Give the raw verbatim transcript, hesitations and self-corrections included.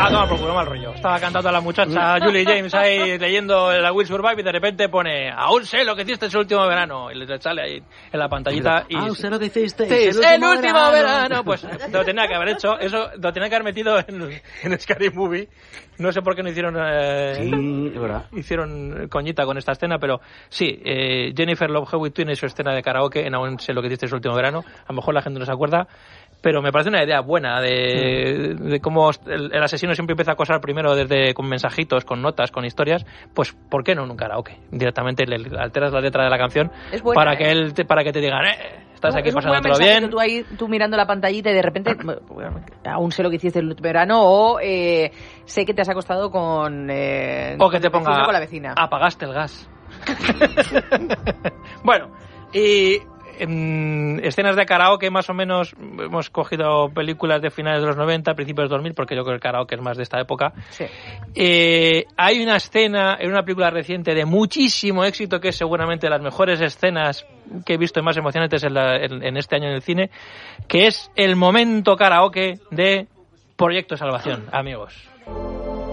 toma por culo, mal rollo. Estaba cantando a la muchacha Julie James ahí leyendo la Will Survive y de repente pone aún sé lo que hiciste ese último verano. Y le sale ahí en la pantallita. Y aún sé lo que hiciste. Sí, el último, el último verano. verano. Pues lo tenía que haber hecho. Eso lo tenía que haber metido en, en Scary Movie. No sé por qué no hicieron eh, sí, verdad. hicieron coñita con esta escena, pero sí, eh, Jennifer Love Hewitt tiene su escena de karaoke en aún sé lo que hiciste ese último verano. A lo mejor la gente no se acuerda. Pero me parece una idea buena de, de cómo el, el asesino siempre empieza a acosar primero desde con mensajitos, con notas, con historias. Pues, ¿por qué no en un karaoke? Directamente le alteras la letra de la canción buena, para, eh. que él te, para que te digan, eh, estás aquí pasándotelo bien. Tú, ahí, tú mirando la pantallita y de repente, bueno, aún sé lo que hiciste el verano, o eh, sé que te has acostado con... Eh, o que te ponga, con la vecina. Apagaste el gas. Bueno, y... En escenas de karaoke más o menos hemos cogido películas de finales de los noventa, principios de dos mil, porque yo creo que el karaoke es más de esta época. Sí. Eh, hay una escena en una película reciente de muchísimo éxito que es seguramente de las mejores escenas que he visto y más emocionantes en, la, en, en este año en el cine, que es el momento karaoke de Proyecto Salvación, amigos.